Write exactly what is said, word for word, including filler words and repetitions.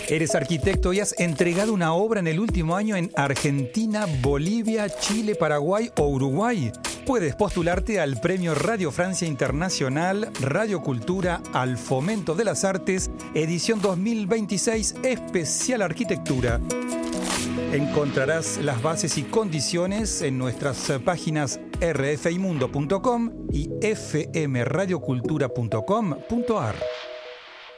Eres arquitecto y has entregado una obra en el último año en Argentina, Bolivia, Chile, Paraguay o Uruguay. Puedes postularte al Premio Radio Francia Internacional Radio Cultura al Fomento de las Artes, edición dos mil veintiséis, especial arquitectura. Encontrarás las bases y condiciones en nuestras páginas r f i mundo punto com y f m radio cultura punto com punto a r.